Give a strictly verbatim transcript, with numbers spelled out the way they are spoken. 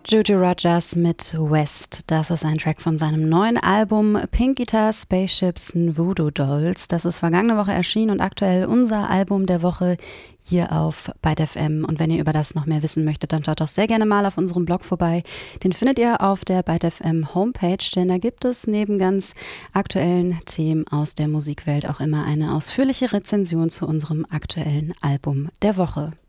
Jojo Rogers mit West. Das ist ein Track von seinem neuen Album Pink Guitar Spaceships and Voodoo Dolls. Das ist vergangene Woche erschienen und aktuell unser Album der Woche hier auf Byte F M. Und wenn ihr über das noch mehr wissen möchtet, dann schaut doch sehr gerne mal auf unserem Blog vorbei. Den findet ihr auf der Byte F M Homepage, denn da gibt es neben ganz aktuellen Themen aus der Musikwelt auch immer eine ausführliche Rezension zu unserem aktuellen Album der Woche.